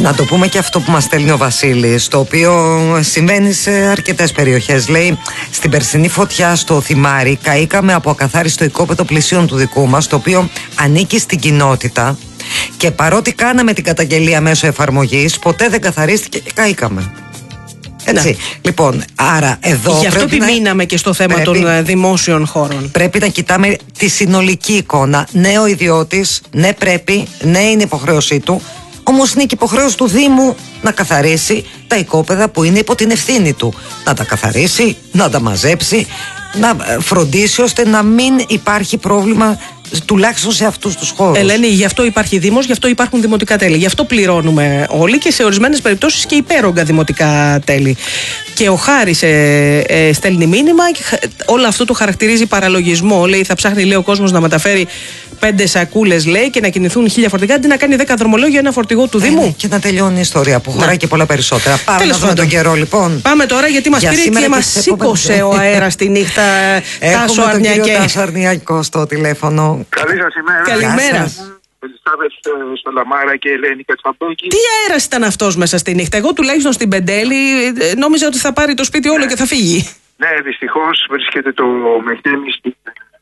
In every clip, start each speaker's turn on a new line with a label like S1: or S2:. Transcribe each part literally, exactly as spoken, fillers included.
S1: Να το πούμε και αυτό που μας στέλνει ο Βασίλης, το οποίο συμβαίνει σε αρκετές περιοχές. Λέει, στην περσινή φωτιά στο Θυμάρι καήκαμε από ακαθάριστο οικόπεδο πλησίων του δικού μας, το οποίο ανήκει στην κοινότητα, και παρότι κάναμε την καταγγελία μέσω εφαρμογής, ποτέ δεν καθαρίστηκε και καήκαμε. Έτσι. Ναι. Λοιπόν, άρα εδώ.
S2: Γι' αυτό επιμείναμε να... και στο θέμα πρέπει... των δημόσιων χώρων.
S1: Πρέπει να κοιτάμε τη συνολική εικόνα. Ναι, ο ιδιώτης, ναι, πρέπει, ναι, είναι υποχρέωσή του. Όμως είναι και υποχρέωση του Δήμου να καθαρίσει τα οικόπεδα που είναι υπό την ευθύνη του. Να τα καθαρίσει, να τα μαζέψει, να φροντίσει ώστε να μην υπάρχει πρόβλημα, τουλάχιστον σε αυτούς τους χώρους.
S2: Ελένη, γι' αυτό υπάρχει Δήμος, γι' αυτό υπάρχουν δημοτικά τέλη. Γι' αυτό πληρώνουμε όλοι και σε ορισμένες περιπτώσεις και υπέρογκα δημοτικά τέλη. Και ο Χάρης ε, ε, στέλνει μήνυμα και όλο αυτό το χαρακτηρίζει παραλογισμό. Λέει, θα ψάχνει, λέει, ο κόσμος να μεταφέρει πέντε σακούλες, λέει, και να κινηθούν χίλια φορτηγά, αντί να κάνει δέκα δρομολόγια ένα φορτηγό του Δήμου.
S1: Ε, και να τελειώνει η ιστορία που χωράει, ναι, και πολλά περισσότερα. Πάμε Τέλος να δούμε τον καιρό, λοιπόν.
S2: Πάμε τώρα, γιατί μας πήρε και μας σήκωσε ο αέρας τη νύχτα. Τάσο Αρνιακέ.
S1: Τάσο Αρνιακό στο τηλέφωνο.
S3: Καλή σας ημέρα.
S2: Καλημέρα.
S3: Ελισάβετ στο Λαμάρα και Ελένη Κατσαμπέκη.
S2: Τι αέρας ήταν αυτός μέσα στη νύχτα? Εγώ τουλάχιστον στην Πεντέλη νόμιζα ότι θα πάρει το σπίτι όλο, ναι, και θα φύγει.
S3: Ναι, δυστυχώς βρίσκεται το Μεχτέμι στην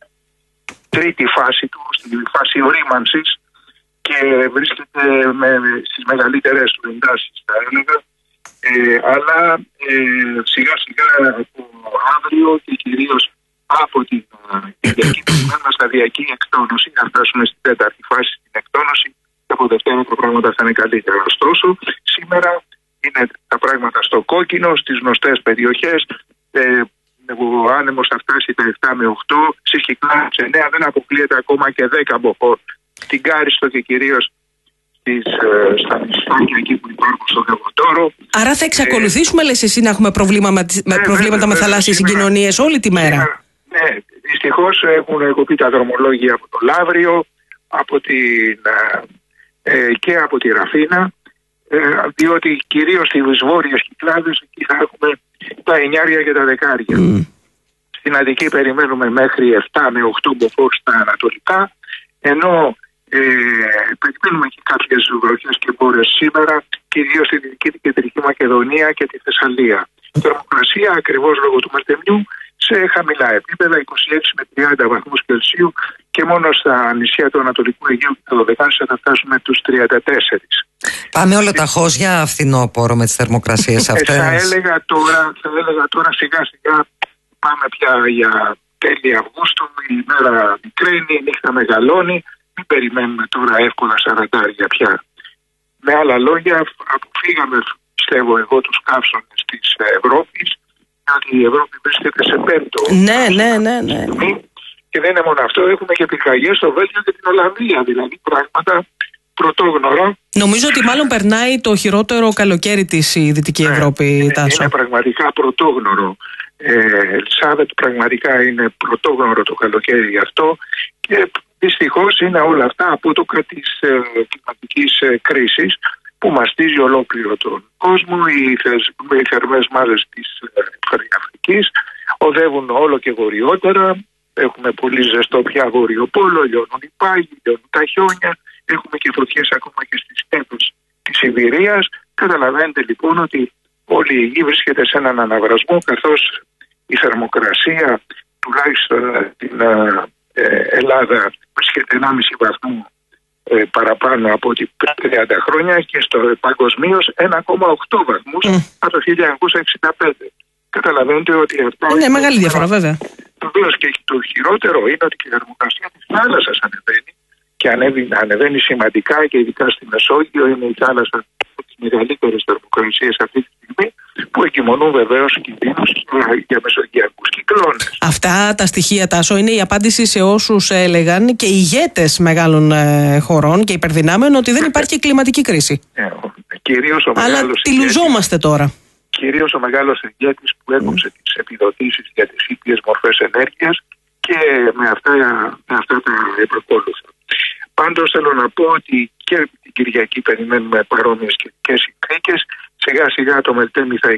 S3: τρίτη φάση του, στην φάση ορίμανσης, και βρίσκεται με, στις μεγαλύτερες του εντάσεις, θα έλεγα. Ε, αλλά ε, σιγά σιγά από αύριο και κυρίως από την Κυριακή περιμένουμε σταδιακή εκτόνωση, να φτάσουμε στην τέταρτη φάση, στην εκτόνωση, και από Δευτέρα τα πράγματα θα είναι καλύτερα. Ωστόσο, σήμερα είναι τα πράγματα στο κόκκινο, στις γνωστές περιοχές. Ε, ο άνεμος θα φτάσει τα επτά με οκτώ, στις Κυκλάδες εννέα, δεν αποκλείεται ακόμα και δέκα μποφόρ. Στην Κάριστο και κυρίως στις, ε, στα νησάκια εκεί που υπάρχουν στο Δεβοτόρο.
S2: Άρα θα εξακολουθήσουμε, ε, λες εσύ, να έχουμε προβλήμα με, με ε, προβλήματα ε, με θαλάσσιες συγκοινωνίες όλη τη μέρα?
S3: Σήμερα, ναι, δυστυχώς έχουν κοπεί τα δρομολόγια από το Λαύριο, από την, ε, και από τη Ραφίνα, ε, διότι κυρίως στις βόρειες Κυκλάδες εκεί θα έχουμε τα εννιάρια και τα δεκάρια. Mm. Στην Αττική περιμένουμε μέχρι επτά με οκτώ μποφόρ στα ανατολικά, ενώ ε, περιμένουμε και κάποιες βροχές και μπόρες σήμερα, κυρίως στη Δυτική Κεντρική Μακεδονία και τη Θεσσαλία. Η θερμοκρασία, ακριβώς λόγω του μελτεμιού, σε χαμηλά επίπεδα, είκοσι έξι με τριάντα βαθμούς Κελσίου, και μόνο στα νησιά του Ανατολικού Αιγαίου και το Δωδεκάνησο θα φτάσουμε τους τριάντα τέσσερα.
S1: Πάμε όλο ταχώς για φθινόπωρο με τις θερμοκρασίες αυτές.
S3: θα, έλεγα τώρα, θα έλεγα τώρα σιγά σιγά πάμε πια για τέλη Αυγούστου, η μέρα μικραίνει, η νύχτα μεγαλώνει, μην περιμένουμε τώρα εύκολα σαραντάρια πια. Με άλλα λόγια, αποφύγαμε, πιστεύω εγώ, τους καύσονες της Ευρώπης, γιατί η Ευρώπη βρίσκεται σε πέμπτο.
S2: Ναι, ναι, ναι, ναι.
S3: Και δεν είναι μόνο αυτό, έχουμε και πυρκαγιές στο Βέλγιο και την Ολλανδία, δηλαδή πράγματα πρωτόγνωρα.
S2: Νομίζω ότι μάλλον περνάει το χειρότερο καλοκαίρι της η Δυτική, ναι, Ευρώπη,
S3: είναι,
S2: Τάσο.
S3: Είναι πραγματικά πρωτόγνωρο. Ε, Ελισάβετ, πραγματικά είναι πρωτόγνωρο το καλοκαίρι αυτό, και δυστυχώς είναι όλα αυτά απότοκα της ε, κλιματικής ε, κρίσης που μαστίζει ολόκληρο τον κόσμο. Οι, θες, οι θερμές μάζες της ε, Αφρικής οδεύουν όλο και βορειότερα. Έχουμε πολύ ζεστό πια βορειοπόλο, λιώνουν οι πάγοι, λιώνουν τα χιόνια. Έχουμε και φωτιές ακόμα και στις στέπες της Σιβηρίας. Καταλαβαίνετε λοιπόν ότι όλη η γη βρίσκεται σε έναν αναβρασμό, καθώς η θερμοκρασία τουλάχιστον στην ε, Ελλάδα βρίσκεται ενάμιση βαθμό ε, παραπάνω από ό,τι πριν τριάντα χρόνια, και στο παγκοσμίως ένα κόμμα οκτώ βαθμούς mm. από το χίλια εννιακόσια εξήντα πέντε. Καταλαβαίνετε ότι αυτό
S2: είναι μεγάλη διαφορά, βέβαια.
S3: Βεβαίως, και το χειρότερο είναι ότι και η θερμοκρασία της θάλασσας ανεβαίνει, και ανεβαίνει, ανεβαίνει σημαντικά, και ειδικά στη Μεσόγειο είναι η θάλασσα από τις μεγαλύτερες θερμοκρασίες αυτή τη στιγμή, που εγκυμονούν βεβαίως κινδύνους για μεσογειακούς κυκλώνες.
S2: Αυτά τα στοιχεία, Τάσο, είναι η απάντηση σε όσους έλεγαν και οι ηγέτες μεγάλων ε, χωρών και υπερδυνάμεων ότι δεν υπάρχει κλιματική κρίση.
S3: Ε, κυρίως ο
S2: Αλλά τη λουζόμαστε τώρα.
S3: Κυρίως ο μεγάλος ηγέτης που έκοψε mm. τις επιδοτήσεις για τις ήπιες μορφές ενέργειας, και με αυτά, με αυτά τα επακόλουθα. Πάντως θέλω να πω ότι και την Κυριακή περιμένουμε παρόμοιες καιρικές συνθήκες. Σιγά σιγά το Μελτέμι θα, ε,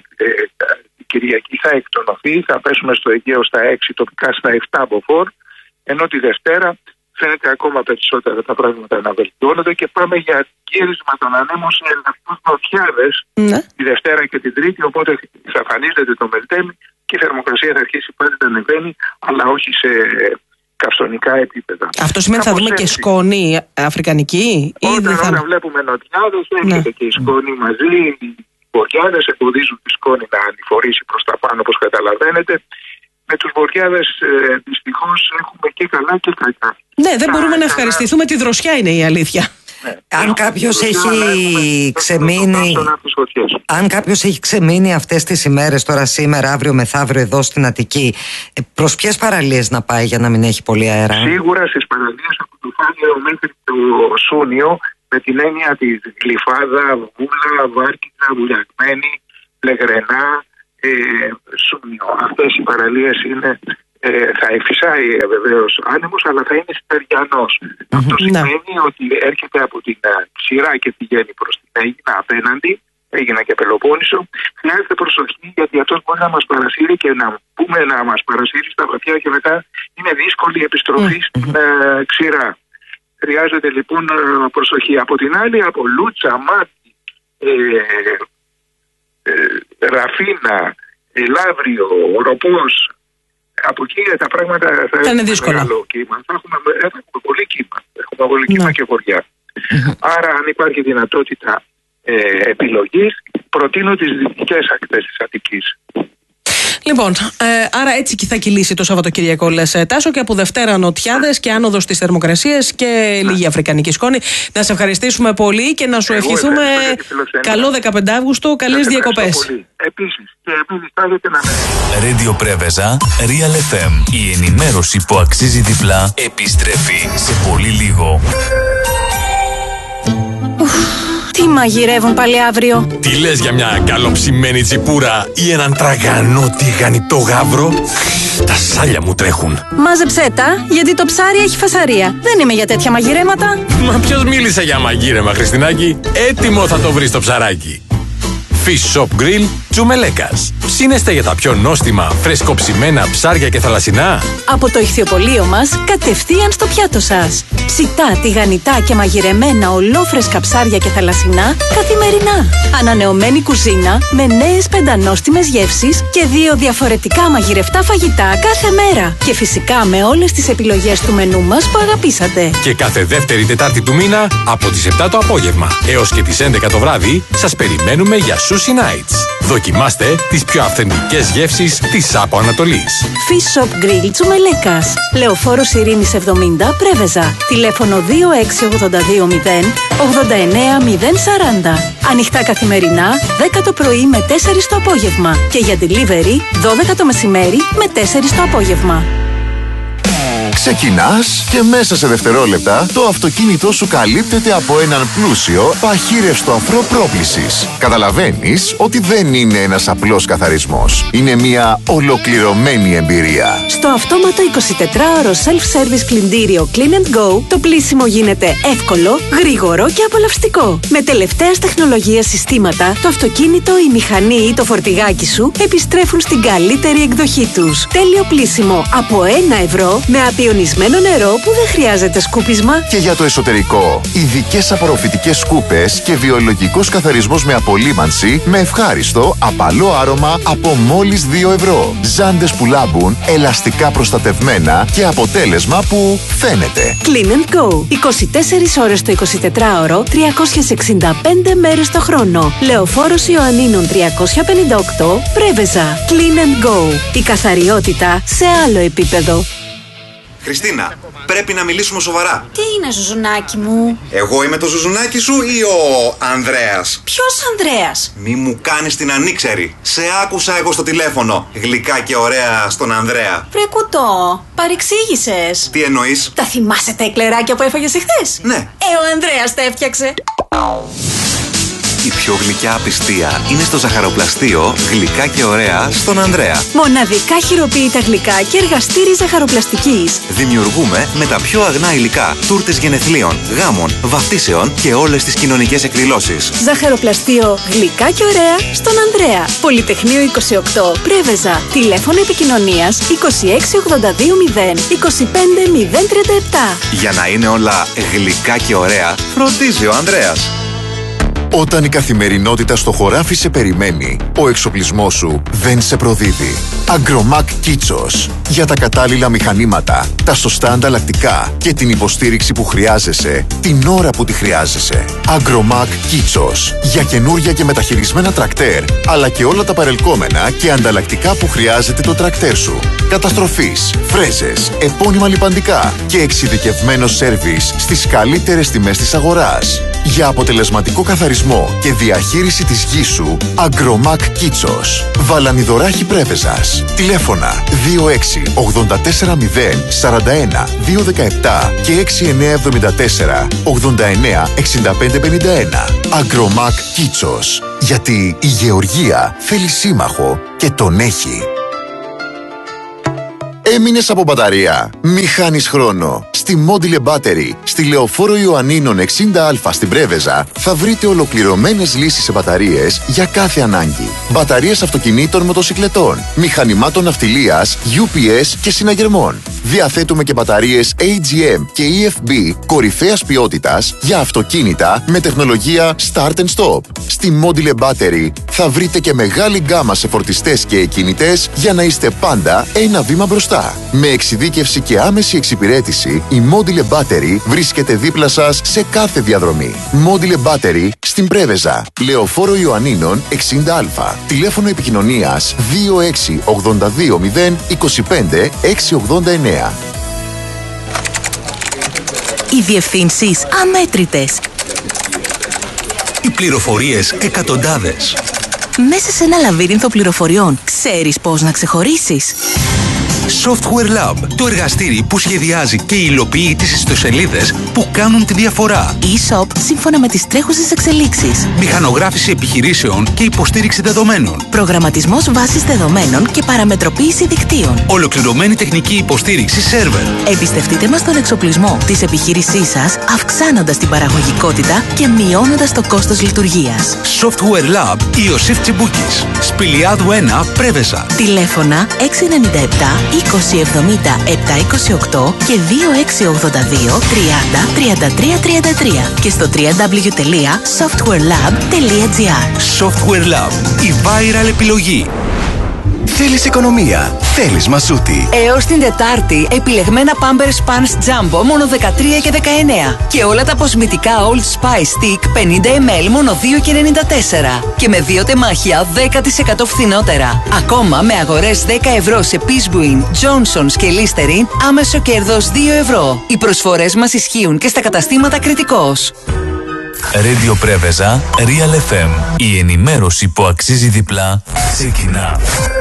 S3: την Κυριακή θα εκτονωθεί, θα πέσουμε στο Αιγαίο στα έξι, τοπικά στα επτά μποφόρ, ενώ τη Δευτέρα φαίνεται ακόμα περισσότερα τα πράγματα να βελτιώνονται και πάμε για γύρισμα των ανέμων σε ελαφρούς νοτιάδες
S2: ναι.
S3: τη Δευτέρα και την Τρίτη, οπότε εξαφανίζεται το Μελτέμι και η θερμοκρασία θα αρχίσει πάλι να ανεβαίνει, αλλά όχι σε καυσονικά επίπεδα.
S2: Αυτό σημαίνει θα δούμε και σκόνη αφρικανική ή
S3: όταν,
S2: θα...
S3: όταν βλέπουμε νοτιάδες έρχεται ναι. και η σκόνη μαζί, οι βοριάδες εμποδίζουν τη σκόνη να ανηφορήσει προς τα πάνω, όπως καταλαβαίνετε. Με τους βοριάδες ε, δυστυχώς έχουμε και καλά και κακά.
S2: Ναι, δεν
S3: Α,
S2: μπορούμε να
S3: καλά.
S2: ευχαριστηθούμε τη δροσιά, είναι η αλήθεια.
S3: Ναι.
S1: Αν κάποιος έχει ξεμείνει, αν κάποιος έχει ξεμείνει αυτές τις ημέρες, τώρα σήμερα, αύριο μεθαύριο εδώ στην Αττική, προς ποιες παραλίες να πάει για να μην έχει πολύ αέρα?
S3: Σίγουρα στις παραλίες από το Φάλαιο μέχρι το Σούνιο, με την έννοια της Γλυφάδα, Βούλα, Βάρκινα, Βουλιαγμένη, Λεγρενά, ε, Σούνιο. Αυτές οι παραλίες είναι... Ε, θα εφησάει ε, βεβαίως άνεμος, αλλά θα είναι στεριανός. Mm-hmm. Αυτό σημαίνει ναι. ότι έρχεται από την Ξηρά και πηγαίνει προς την Αίγινα απέναντι, Αίγινα και Πελοπόννησο. Χρειάζεται προσοχή, γιατί αυτός μπορεί να μας παρασύρει και να πούμε να μας παρασύρει στα βαθιά και μετά είναι δύσκολη η επιστροφή mm-hmm. στην ε, Ξηρά. Χρειάζεται λοιπόν προσοχή. Από την άλλη, από Λούτσα, Μάτι, ε, ε, Ραφίνα, ε, Λαύριο, Οροπός, από εκεί τα πράγματα θα,
S2: θα είναι δύσκολα.
S3: Μεγάλο κύμα. Θα έχουμε, θα έχουμε πολύ κύμα. Έχουμε πολύ κύμα ναι. και βοριά. Άρα, αν υπάρχει δυνατότητα ε, επιλογής, προτείνω τις δυτικές ακτές της Αττικής.
S2: Λοιπόν, ε, άρα έτσι και θα κυλήσει το Σαββατοκύριακο, λες, Τάσο, και από Δευτέρα νοτιάδες και άνοδος στις θερμοκρασίες και ναι. λίγη αφρικανική σκόνη. Να σε ευχαριστήσουμε πολύ και να σου Εγώ ευχηθούμε καλό δεκαπέντε Αυγούστου, καλές διακοπές.
S3: Επίσης, και επίσης θέλετε να...
S4: Radio Πρέβεζα, Real εφ εμ. Η ενημέρωση που αξίζει διπλά επιστρέφει σε πολύ λίγο.
S5: Τι μαγειρεύουν πάλι αύριο?
S6: Τι λες για μια καλοψημένη τσιπούρα ή έναν τραγανό τηγανιτό γάβρο? Τα σάλια μου τρέχουν.
S5: Μάζεψέ τα, γιατί το ψάρι έχει φασαρία. Δεν είμαι για τέτοια μαγειρέματα.
S6: Μα ποιος μίλησε για μαγείρεμα, Χριστινάκη? Έτοιμο θα το βρεις το ψαράκι. Fish Shop Grill Τσουμελέκας. Ψήνεστε για τα πιο νόστιμα, φρεσκοψημένα ψάρια και θαλασσινά?
S5: Από το ηχθιοπωλείο μας, κατευθείαν στο πιάτο σας. Ψητά, τηγανιτά και μαγειρεμένα ολόφρεσκα ψάρια και θαλασσινά καθημερινά. Ανανεωμένη κουζίνα με νέες πεντανόστιμες γεύσεις και δύο διαφορετικά μαγειρευτά φαγητά κάθε μέρα. Και φυσικά με όλες τις επιλογές του μενού μας που αγαπήσατε.
S6: Και κάθε δεύτερη Τετάρτη του μήνα από τις επτά το απόγευμα έως και τις έντεκα το βράδυ σας περιμένουμε για Sushi Nights. Δοκιμάστε τις πιο αυθεντικές γεύσεις της Άπο Ανατολής.
S5: Fish Shop Grill Τσουμελέκας. Λεωφόρος Ειρήνης εβδομήντα, Πρέβεζα. Τηλέφωνο δύο έξι ογδόντα δύο μηδέν ογδόντα εννέα μηδέν σαράντα. Ανοιχτά καθημερινά, δέκα το πρωί με τέσσερις το απόγευμα. Και για delivery, δώδεκα το μεσημέρι με τέσσερις το απόγευμα.
S7: Ξεκινάς και μέσα σε δευτερόλεπτα το αυτοκίνητό σου καλύπτεται από έναν πλούσιο παχύρευστο αφρό πρόκλησης. Καταλαβαίνεις ότι δεν είναι ένας απλός καθαρισμός. Είναι μια ολοκληρωμένη εμπειρία.
S5: Στο αυτόματο εικοσιτετράωρο self-service πλυντήριο Clean and Go, το πλύσιμο γίνεται εύκολο, γρήγορο και απολαυστικό. Με τελευταίας τεχνολογίας συστήματα, το αυτοκίνητο, η μηχανή ή το φορτηγάκι σου επιστρέφουν στην καλύτερη εκδοχή τους. Τέλειο πλύσιμο από ένα ευρώ με απειονισμένο νερό που δεν χρειάζεται σκούπισμα.
S7: Και για το εσωτερικό, ειδικές απορροφητικές σκούπες και βιολογικός καθαρισμός με απολύμανση με ευχάριστο, απαλό άρωμα από μόλις δύο ευρώ. Ζάντες που λάμπουν, ελαστικά προστατευμένα και αποτέλεσμα που φαίνεται.
S5: Clean and Go. είκοσι τέσσερις ώρες το εικοσιτετράωρο, τριακόσιες εξήντα πέντε μέρες το χρόνο. Λεωφόρος Ιωαννίνων τριακόσια πενήντα οκτώ, Πρέβεζα. Clean and Go. Η καθαριότητα σε άλλο επίπεδο.
S8: Χριστίνα, πρέπει να μιλήσουμε σοβαρά.
S9: Τι είναι, Ζουζουνάκι μου?
S8: Εγώ είμαι το Ζουζουνάκι σου ή ο Ανδρέας?
S9: Ποιος Ανδρέας?
S8: Μη μου κάνεις την ανήξερη. Σε άκουσα εγώ στο τηλέφωνο. Γλυκά και ωραία στον Ανδρέα.
S9: Βρε κουτό, παρεξήγησες.
S8: Τι εννοείς?
S9: Τα θυμάσαι τα εκλεράκια που έφαγες εχθές?
S8: Ναι.
S9: Ε, ο Ανδρέας τα έφτιαξε.
S8: Η πιο γλυκιά απιστία είναι στο ζαχαροπλαστείο Γλυκά και Ωραία στον Ανδρέα.
S5: Μοναδικά χειροποίητα γλυκά και εργαστήρι ζαχαροπλαστικής.
S8: Δημιουργούμε με τα πιο αγνά υλικά τούρτες γενεθλίων, γάμων, βαφτίσεων και όλες τις κοινωνικές εκδηλώσεις.
S5: Ζαχαροπλαστείο Γλυκά και Ωραία στον Ανδρέα. Πολυτεχνείο είκοσι οκτώ, Πρέβεζα. Τηλέφωνο επικοινωνίας είκοσι έξι ογδόντα δύο μηδέν είκοσι πέντε μηδέν τριάντα επτά.
S8: Για να είναι όλα γλυκά και ωραία, φροντίζει ο Ανδρέας.
S7: Όταν η καθημερινότητα στο χωράφι σε περιμένει, ο εξοπλισμός σου δεν σε προδίδει. Agromac Kitsos. Για τα κατάλληλα μηχανήματα, τα σωστά ανταλλακτικά και την υποστήριξη που χρειάζεσαι, την ώρα που τη χρειάζεσαι. Agromac Kitsos. Για καινούρια και μεταχειρισμένα τρακτέρ, αλλά και όλα τα παρελκόμενα και ανταλλακτικά που χρειάζεται το τρακτέρ σου. Καταστροφής, φρέζες, επώνυμα λιπαντικά και εξειδικευμένο σέρβις στις καλύτερες τιμές της αγοράς. Για αποτελεσματικό καθαρισμό και διαχείριση της γης σου, Agromac Kitsos. Βαλανιδωράχη Πρέβεζας. Τηλέφωνα δύο έξι ογδόντα τέσσερα μηδέν σαράντα ένα δύο δεκαεπτά και έξι εννιά εβδομήντα τέσσερα ογδόντα εννιά εξήντα πέντε πενήντα ένα. Agromac Kitsos. Γιατί η γεωργία θέλει σύμμαχο και τον έχει. Έμεινες από μπαταρία? Μη χάνεις χρόνο. Στη Module Battery, στη Λεωφόρο Ιωαννίνων εξήντα α στην Πρέβεζα, θα βρείτε ολοκληρωμένες λύσεις σε μπαταρίες για κάθε ανάγκη. Μπαταρίες αυτοκινήτων, μοτοσικλετών, μηχανημάτων ναυτιλίας, γιου πι ες και συναγερμών. Διαθέτουμε και μπαταρίες έι τζι εμ και ι εφ μπι κορυφαίας ποιότητας για αυτοκίνητα με τεχνολογία Start and Stop. Στη Module Battery θα βρείτε και μεγάλη γκάμα σε φορτιστές και εκκινητές για να είστε πάντα ένα βήμα μπροστά. Με εξειδίκευση και άμεση εξυπηρέτηση, η Module Battery βρίσκεται δίπλα σας σε κάθε διαδρομή. Module Battery στην Πρέβεζα, Λεωφόρο Ιωαννίνων εξήντα α. Τηλέφωνο επικοινωνίας δύο έξι ογδόντα δύο μηδέν είκοσι πέντε έξι ογδόντα εννέα.
S10: Οι διευθύνσεις αμέτρητες.
S11: Οι πληροφορίες εκατοντάδες.
S10: Μέσα σε ένα λαβύρινθο πληροφοριών, ξέρεις πώς να ξεχωρίσεις?
S11: Software Lab, το εργαστήρι που σχεδιάζει και υλοποιεί τις ιστοσελίδες που κάνουν τη διαφορά.
S10: E-shop σύμφωνα με τις τρέχουσες εξελίξεις.
S11: Μηχανογράφηση επιχειρήσεων και υποστήριξη δεδομένων.
S10: Προγραμματισμός βάσης δεδομένων και παραμετροποίηση δικτύων.
S11: Ολοκληρωμένη τεχνική υποστήριξη σερβερ.
S10: Εμπιστευτείτε μας τον εξοπλισμό της επιχείρησής σας, αυξάνοντας την παραγωγικότητα και μειώνοντας το κόστος λειτουργίας.
S11: Software Lab Ιωσήφ Τσιμπούκης. Σπηλιάδου ένα, Πρέβεζα.
S10: Τηλέφωνα έξι εννιά επτά είκοσι εβδομήντα επτακόσια είκοσι οκτώ και δύο έξι ογδόντα δύο τριάντα τριάντα τρία τριάντα τρία και στο double-u double-u double-u τελεία software lab τελεία gr.
S11: Software Lab, η viral επιλογή.
S12: Θέλεις οικονομία, θέλεις μασούτη.
S5: Έως την Τετάρτη, επιλεγμένα Pampers Pants Jumbo μόνο δεκατρία και δεκαεννέα. Και όλα τα κοσμητικά Old Spice Stick πενήντα μιλιλίτρια μόνο δύο και ενενήντα τέσσερα. Και με δύο τεμάχια δέκα τοις εκατό φθηνότερα. Ακόμα με αγορές δέκα ευρώ σε Pishbuin, Johnson's και Listerine, άμεσο κέρδος δύο ευρώ. Οι προσφορές μας ισχύουν και στα καταστήματα Κρητικός.
S4: Radio Πρέβεζα, Real εφ εμ. Η ενημέρωση που αξίζει διπλά ξεκινά.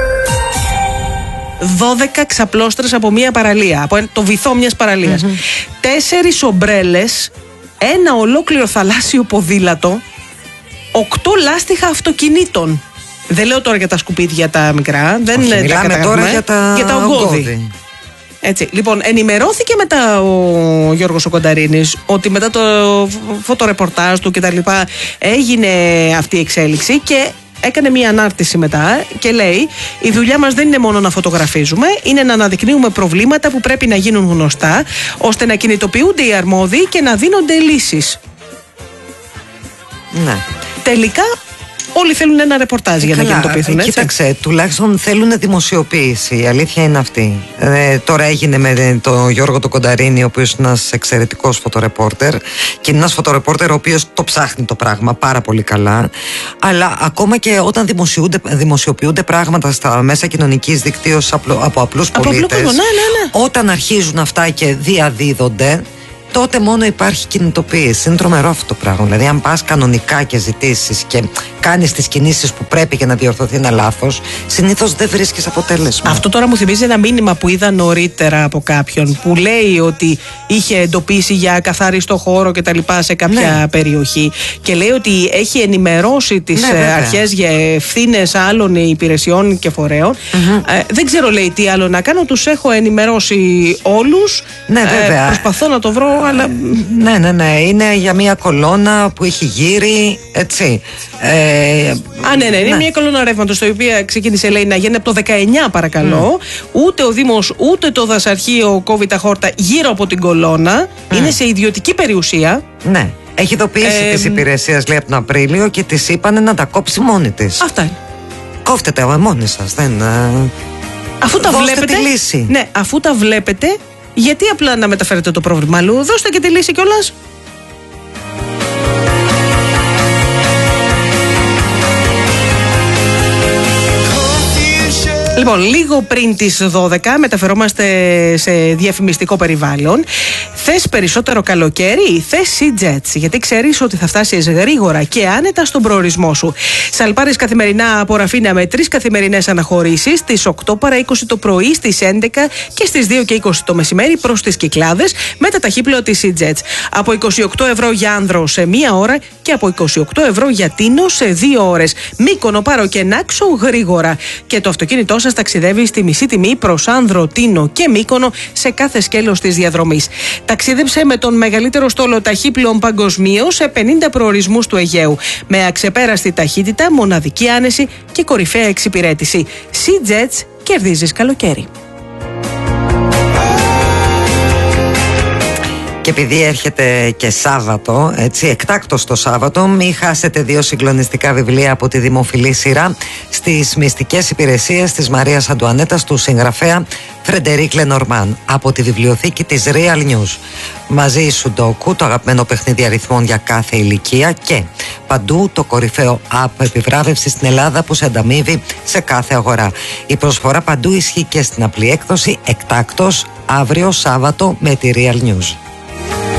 S2: δώδεκα ξαπλώστρες από μία παραλία, από το βυθό μιας παραλίας. Mm-hmm. Τέσσερις ομπρέλες, ένα ολόκληρο θαλάσσιο ποδήλατο, οκτώ λάστιχα αυτοκινήτων. Δεν λέω τώρα για τα σκουπίδια τα μικρά, δεν
S1: Όχι, μιλάμε
S2: τα
S1: τώρα για τα,
S2: για τα ογκώδη. Έτσι, λοιπόν, ενημερώθηκε μετά ο Γιώργος ο Κονταρίνης ότι μετά το φωτορεπορτάζ του κτλ. Έγινε αυτή η εξέλιξη και έκανε μια ανάρτηση μετά και λέει: η δουλειά μας δεν είναι μόνο να φωτογραφίζουμε, είναι να αναδεικνύουμε προβλήματα που πρέπει να γίνουν γνωστά, ώστε να κινητοποιούνται οι αρμόδιοι και να δίνονται λύσεις.
S1: Ναι.
S2: Τελικά όλοι θέλουν ένα ρεπορτάζ για
S1: Καλά,
S2: να κινητοποιηθούν, έτσι.
S1: Κοίταξε, τουλάχιστον θέλουν δημοσιοποίηση. Η αλήθεια είναι αυτή. Ε, τώρα έγινε με τον Γιώργο τον Κονταρίνη, ο οποίος είναι ένας εξαιρετικός φωτορεπόρτερ και είναι ένας φωτορεπόρτερ ο οποίος το ψάχνει το πράγμα πάρα πολύ καλά. Αλλά ακόμα και όταν δημοσιοποιούνται πράγματα στα μέσα κοινωνικής δικτύωσης από απλούς πολίτες,
S2: ναι, ναι, ναι.
S1: όταν αρχίζουν αυτά και διαδίδονται, τότε μόνο υπάρχει κινητοποίηση. Είναι τρομερό αυτό το πράγμα. Δηλαδή, αν πας κανονικά και ζητήσεις και κάνεις τις κινήσεις που πρέπει για να διορθωθεί ένα λάθος, συνήθως δεν βρίσκεις αποτέλεσμα.
S2: Αυτό τώρα μου θυμίζει ένα μήνυμα που είδα νωρίτερα από κάποιον που λέει ότι είχε εντοπίσει για καθάριστο χώρο και τα λοιπά σε κάποια ναι. περιοχή και λέει ότι έχει ενημερώσει τις ναι, αρχές για ευθύνες άλλων υπηρεσιών και φορέων. Mm-hmm. Ε, δεν ξέρω, λέει, τι άλλο να κάνω. Τους έχω ενημερώσει όλους.
S1: Ναι, βέβαια.
S2: Ε, προσπαθώ να το βρω, αλλά.
S1: Ναι, ναι, ναι. Είναι για μια κολόνα που έχει γύρει, έτσι. Ε,
S2: Α, ναι, ναι. Είναι ναι. μια κολόνα ρεύματος, η οποία ξεκίνησε, λέει, να γίνει από το δεκαεννιά, παρακαλώ. Mm. Ούτε ο Δήμος, ούτε το δασαρχείο κόβει τα χόρτα γύρω από την κολόνα. Mm. Είναι σε ιδιωτική περιουσία.
S1: Ναι. Έχει ειδοποιήσει ε, τις υπηρεσίες, λέει, από τον Απρίλιο και της είπανε να τα κόψει μόνη της.
S2: Αυτά είναι.
S1: Κόφτετε μόνοι σας. Δεν.
S2: Αφού τα
S1: δώστε
S2: βλέπετε.
S1: Τη λύση.
S2: Ναι, αφού τα βλέπετε, γιατί απλά να μεταφέρετε το πρόβλημα αλλού? Δώστε και τη λύση κιόλας. Λοιπόν, λίγο πριν τις δώδεκα μεταφερόμαστε σε διαφημιστικό περιβάλλον. Θες περισσότερο καλοκαίρι? Θες SeaJets, γιατί ξέρεις ότι θα φτάσεις γρήγορα και άνετα στον προορισμό σου. Σαλπάρεις καθημερινά από Ραφίνα με τρεις καθημερινές αναχωρήσεις, στις οκτώ παρά είκοσι το πρωί, στις έντεκα και στις δύο και είκοσι το μεσημέρι προς τις Κυκλάδες με τα ταχύπλοα της SeaJets. Από είκοσι οκτώ ευρώ για άνδρο σε μία ώρα και από είκοσι οκτώ ευρώ για Τίνο σε δύο ώρες. Μύκονο, Πάρο και Νάξο γρήγορα. Και το αυτοκίνητό σας ταξιδεύει στη μισή τιμή προς Άνδρο, Τίνο και Μύκονο σε κάθε σκέλος της διαδρομής. Ταξίδεψε με τον μεγαλύτερο στόλο ταχύπλοων παγκοσμίως σε πενήντα προορισμούς του Αιγαίου. Με αξεπέραστη ταχύτητα, μοναδική άνεση και κορυφαία εξυπηρέτηση. SeaJets, κερδίζεις καλοκαίρι.
S1: Και επειδή έρχεται και Σάββατο, έτσι, εκτάκτος το Σάββατο, μην χάσετε δύο συγκλονιστικά βιβλία από τη δημοφιλή σειρά στις μυστικές υπηρεσίες της Μαρίας Αντουανέτας του συγγραφέα Φρεντερίκ Λενορμάν από τη βιβλιοθήκη της Real News. Μαζί Σουντόκου, το αγαπημένο παιχνίδι αριθμών για κάθε ηλικία, και παντού το κορυφαίο app επιβράβευση στην Ελλάδα που σε ανταμείβει σε κάθε αγορά. Η προσφορά παντού ισχύει και στην απλή έκδοση, εκτάκτος αύριο Σάββατο με τη Real News.